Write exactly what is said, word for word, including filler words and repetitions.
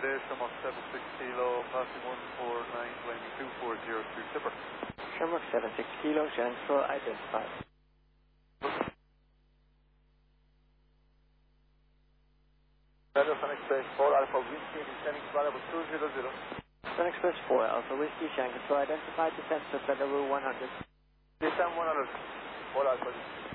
day, Shamrock seven six Kilo, passing one four nine, climbing two four zero two, Tipper. Shamrock seven six Kilo, Shannon Control identified. Radio Sun Express four Alpha Whiskey, descending to level two zero zero. Sun Express four Alpha Whiskey, Shannon Control identified, descent to level one hundred. Descend one hundred, four Alpha Whiskey.